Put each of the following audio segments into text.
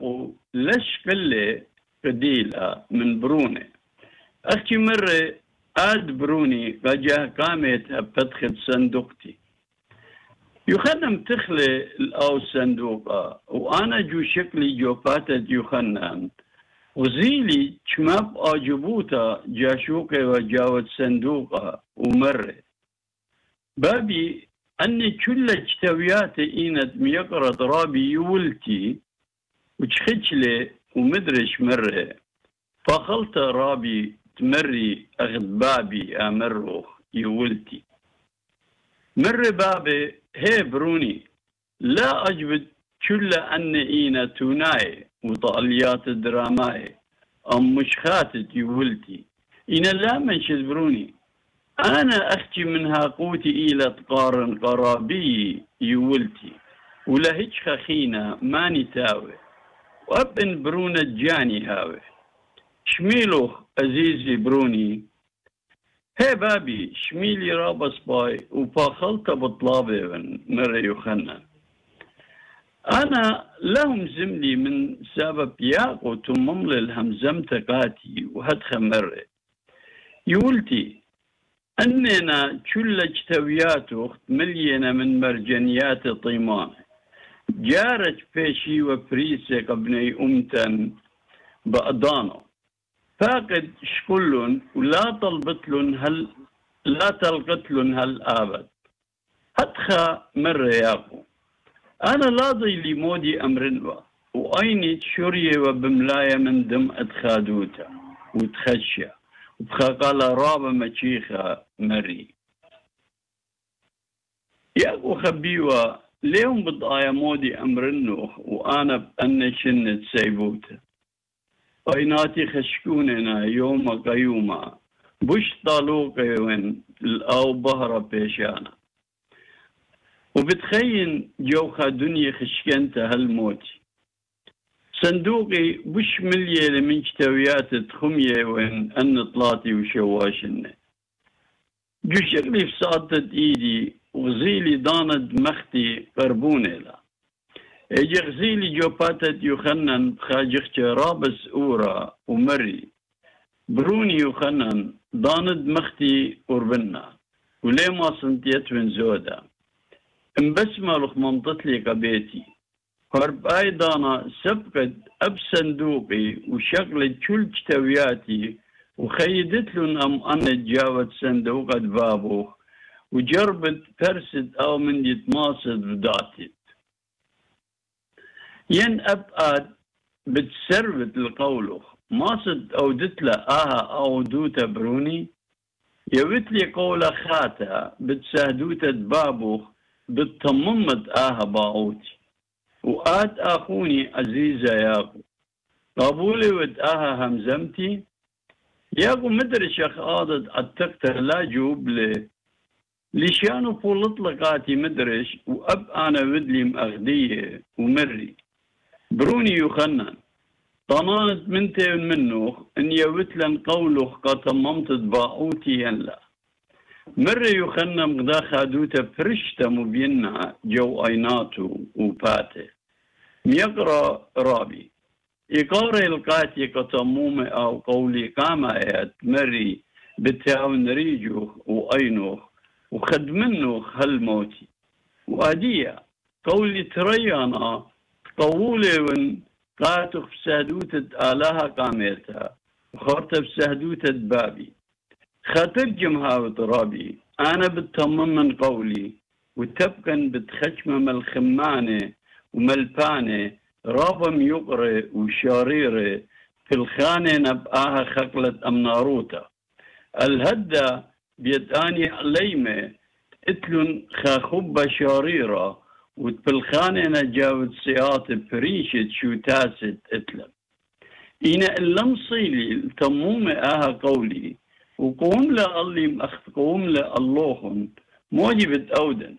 ياقو لش قلة قديلة من بروني أختي مرة آد بروني قجاه قامت بفتخة صندوقتي يخنم تخلي الأو صندوقة وأنا جو شكلي جو باتت يخنم وزيلي شماب أجبوتا جاشوكي وجاوت صندوقة ومرة بابي أني كل اجتويات إينت ميقرة رابي يولتي وتشخجلي ومدرش مرة فخلت رابي تمري أخذ بابي أمروخ يولتي مر بابي هي بروني لا أجبد كل أن إينا توناي وطاليات الدراماي أم مش خاتت يولتي إنا لا منشد بروني أنا أختي منها قوتي إلى تقارن قرابي يولتي ولا هيج خخينا ماني تاوي وابن برونة جاني هاوي شميلوخ أزيزي بروني هي بابي شميلي رابس باي وفاخلت بطلابي من مرة يخنن أنا لهم زملي من سبب ياقو تممل الهمزم تقاتي وهدخ مرة يولتي أننا كل اجتويات أخت مليانة من مرجانيات طيمان جارت بيشي وفريسة قبني أمتن بأضانو فاقد شكلن ولا طلبتلن هل لا تلقتلن هل آبد هدخى مرة ياقو أنا لاضي لي مودي أمرنوا وأيني تشوري وبملاية من دم أتخادوتا وتخشى وبخاقال رابا مشيخة مري ياقو خبيوة ليهم بضايا مودي أمرنوخ وأنا بأن شنت سيبوتا أيناتي خشكوننا يوم قيوما بش طالوقي وين الأو بهرة بيشانا وبتخين جوخا دنيا خشكنتا هالموتي صندوقي بش ملية من جتويات تخمية وين أن طلاتي وشواشنة جو شكلي في ساطة إيدي وغزيلي داند مختي قربوني لا اجي غزيلي جو باتت يخنن خاجخ رابس أورا ومري بروني يخنن داند مختي قربنا وليه ما صنتيت من زودا انبسمة لخ منطتلي قبيتي هرب ايضانا سبقت اب صندوقي وشغلت كل جتوياتي وخيدت لن ام انا تجاوت صندوقة بابو وجربت ترسد او من يتماصد بداتت ين ابقى بتسربت القولخ ماصد اودت له او دوتا بروني يوتلي قولة خاتا بتسهدوتا بابوخ بتطممت باعوتي وآت أخوني عزيزة ياقو قابولي ود همزمتي ياقو مدري شيخ آضد أتقتر لا جوب لي ليشانو فولط لقاتي مدرش وأب أنا ودلي مأغدية ومري بروني يخنن طنانت منتي منوخ إن يوتلن قولوخ قطممت باعوتي ينلا مرة يخنم غدا خادوتا فرشتا مبينها جو ايناتو وباته ميقرا رابي إقارة القاتي قطمومة أو قولي قاما ايات مري بتاون ريجوخ وأينوخ وخدمنوخ هالموتي وأدية قولي تريانا قولي ون قاتخ بسهدوتة آلاها قاميتها وخورت بسهدوتة بابي خاترجم هاو ترابي أنا بتطمم من قولي وتبقى بتخشم الخمانة وملبانة رابم يقري وشاريري في الخانة نبقاها خقلة أمناروتا الهدى بيتاني عليمة اتلن خاخبة شاريرة وتبالخانة نجاوت سياط بريشة شو تاسد اتلم إنا اللمصيلي التمومة قولي وقوم لألي قوم لألوهن موجبة أودن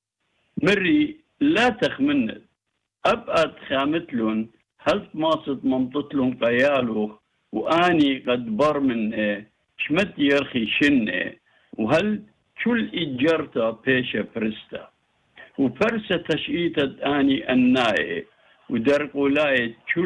مري لا تخمنت أبقى خامتلون هل ماصد منطتلون قيالوخ وآني قد بر من شمت يرخي شنة وهل كل إجرتا بيشة فرستا وفرسة تشئيتت آني الناي ودرق ولاية